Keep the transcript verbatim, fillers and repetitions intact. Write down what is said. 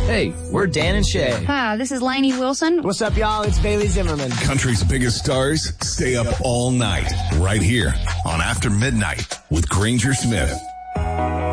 Hey, we're Dan and Shay. Hi, this is Lainey Wilson. What's up, y'all? It's Bailey Zimmerman. Country's biggest stars stay up all night right here on After Midnight with Granger Smith.